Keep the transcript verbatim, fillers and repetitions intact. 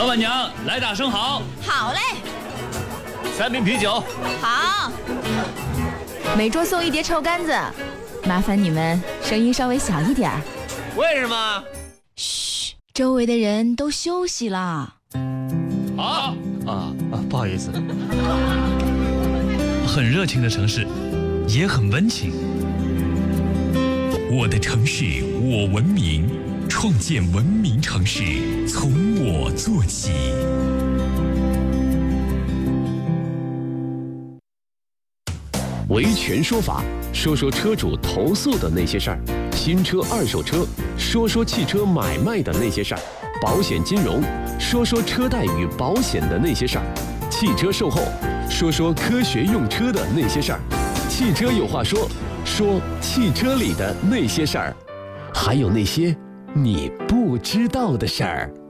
老板娘，来打生蚝。 好嘞。 三瓶啤酒。 好。 每桌送一碟臭干子，麻烦你们声音稍微小一点。 为什么？ 嘘，周围的人都休息了。 好啊啊，不好意思。 很热情的城市，也很温情。我的城市，我文明，创建文明城市，从我做起。 维权说法，说说车主投诉的那些事儿；新车、二手车，说说汽车买卖的那些事儿；保险金融，说说车贷与保险的那些事儿；汽车售后，说说科学用车的那些事儿；汽车有话说，说汽车里的那些事儿，还有那些你不知道的事儿。